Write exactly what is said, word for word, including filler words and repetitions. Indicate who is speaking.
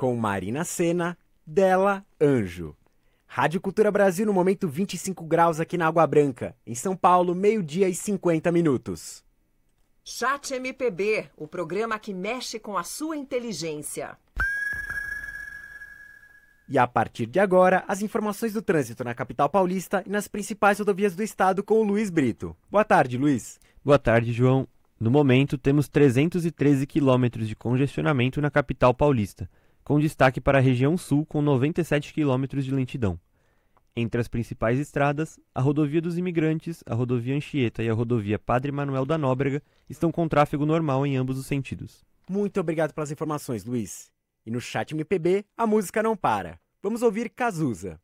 Speaker 1: com Marina Sena, dela, Anjo. Rádio Cultura Brasil no momento vinte e cinco graus aqui na Água Branca. Em São Paulo, meio-dia e cinquenta minutos.
Speaker 2: Chat M P B, o programa que mexe com a sua inteligência.
Speaker 1: E a partir de agora, as informações do trânsito na capital paulista e nas principais rodovias do estado com o Luiz Brito. Boa tarde, Luiz.
Speaker 3: Boa tarde, João. No momento, temos trezentos e treze quilômetros de congestionamento na capital paulista, com destaque para a região sul com noventa e sete quilômetros de lentidão. Entre as principais estradas, a rodovia dos Imigrantes, a rodovia Anchieta e a rodovia Padre Manuel da Nóbrega estão com tráfego normal em ambos os sentidos.
Speaker 1: Muito obrigado pelas informações, Luiz. E no Chat M P B, a música não para. Vamos ouvir Cazuza.